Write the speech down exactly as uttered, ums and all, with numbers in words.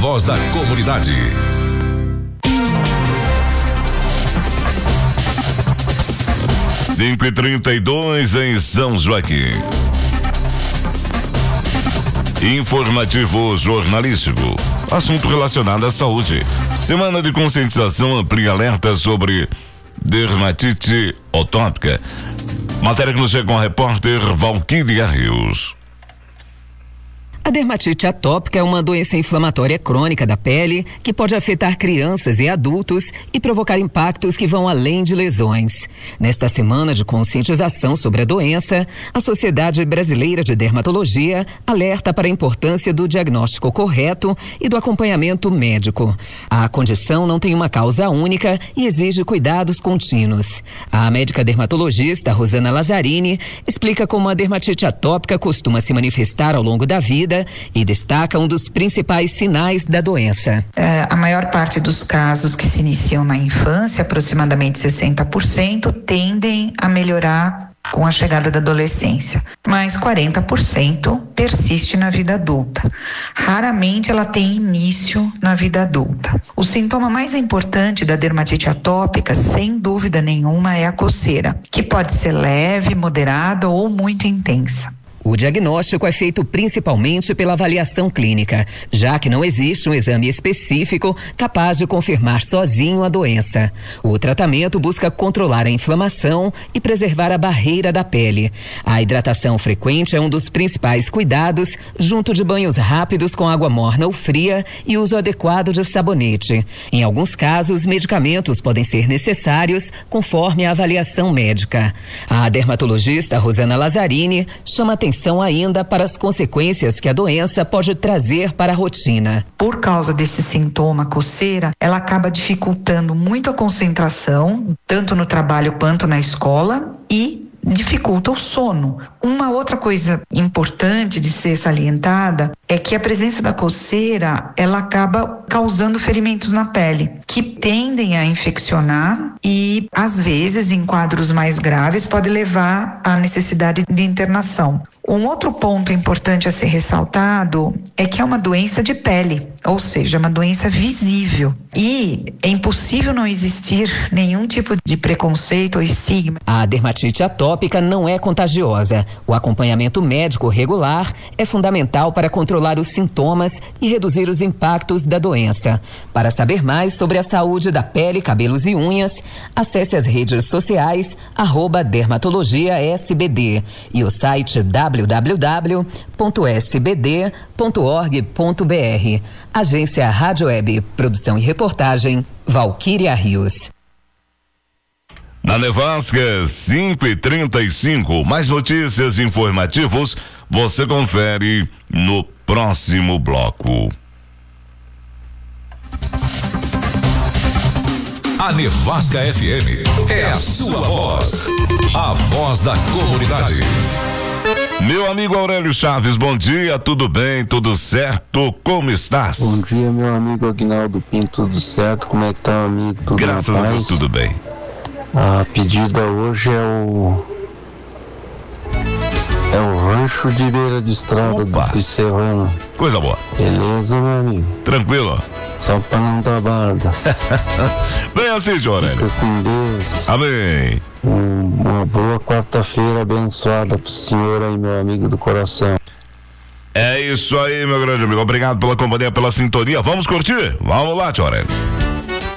voz da comunidade. cinco e trinta e dois em São Joaquim. Informativo jornalístico. Assunto relacionado à saúde. Semana de conscientização amplia alerta sobre dermatite atópica. Matéria que nos chega com a repórter Valquíria Rios. A dermatite atópica é uma doença inflamatória crônica da pele que pode afetar crianças e adultos e provocar impactos que vão além de lesões. Nesta semana de conscientização sobre a doença, a Sociedade Brasileira de Dermatologia alerta para a importância do diagnóstico correto e do acompanhamento médico. A condição não tem uma causa única e exige cuidados contínuos. A médica dermatologista Rosana Lazzarini explica como a dermatite atópica costuma se manifestar ao longo da vida e destaca um dos principais sinais da doença. É, a maior parte dos casos que se iniciam na infância, aproximadamente sessenta por cento, tendem a melhorar com a chegada da adolescência, mas quarenta por cento persiste na vida adulta. Raramente ela tem início na vida adulta. O sintoma mais importante da dermatite atópica, sem dúvida nenhuma, é a coceira, que pode ser leve, moderada ou muito intensa. O diagnóstico é feito principalmente pela avaliação clínica, já que não existe um exame específico capaz de confirmar sozinho a doença. O tratamento busca controlar a inflamação e preservar a barreira da pele. A hidratação frequente é um dos principais cuidados, junto de banhos rápidos com água morna ou fria e uso adequado de sabonete. Em alguns casos, medicamentos podem ser necessários conforme a avaliação médica. A dermatologista Rosana Lazzarini chama atenção ainda para as consequências que a doença pode trazer para a rotina. Por causa desse sintoma coceira, ela acaba dificultando muito a concentração, tanto no trabalho quanto na escola, e dificulta o sono. Uma outra coisa importante de ser salientada é que a presença da coceira, ela acaba causando ferimentos na pele, que tendem a infeccionar e, às vezes, em quadros mais graves, pode levar à necessidade de internação. Um outro ponto importante a ser ressaltado é que é uma doença de pele, ou seja, uma doença visível. E é impossível não existir nenhum tipo de preconceito ou estigma. A dermatite atópica não é contagiosa. O acompanhamento médico regular é fundamental para controlar os sintomas e reduzir os impactos da doença. Para saber mais sobre a saúde da pele, cabelos e unhas, acesse as redes sociais arroba dermatologia S B D e o site w w w ponto s b d ponto org ponto b r. Agência Rádio Web, produção e reportagem, Valquíria Rios. Na Nevasca, cinco e trinta e cinco. Mais notícias e informativos você confere no próximo bloco. A Nevasca F M é a sua voz, a voz da comunidade. Meu amigo Aurélio Chaves, bom dia, tudo bem, tudo certo, como estás? Bom dia, meu amigo Aguinaldo Pinto, tudo certo, como é que tá, amigo? Tudo Graças a Deus, tudo bem. A pedida hoje é o é o rancho de beira de estrada. Opa. Do Serrano. Coisa boa. Beleza, meu amigo? Tranquilo? Só pra não dar barda. Bem assim, João Aurélio. Fica com Deus. Amém. Um, uma boa quarta-feira abençoada pro senhor aí, meu amigo do coração. É isso aí, meu grande amigo. Obrigado pela companhia, pela sintonia. Vamos curtir? Vamos lá, João Aurélio.